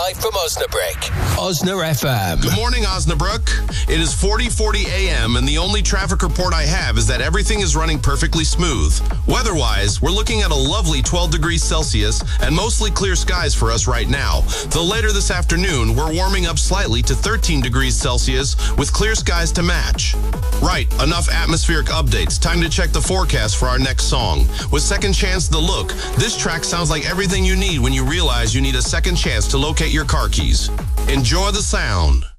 live from Osnabrück. Osna FM. Good morning, Osnabrück. It is 40:40 a.m. and the only traffic report I have is that everything is running perfectly smooth. Weather-wise, we're looking at a lovely 12 degrees Celsius and mostly clear skies for us right now. Though later this afternoon, we're warming up slightly to 13 degrees Celsius with clear skies to match. Right, enough atmospheric updates. Time to check the forecast for our next song. With Second Chance The Look, this track sounds like everything you need when you realize you need a second chance to locate your car keys. Enjoy the sound.